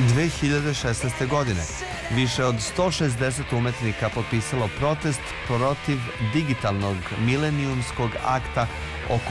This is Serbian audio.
2016. godine više od 160 umetnika potpisalo protest protiv digitalnog milenijumskog akta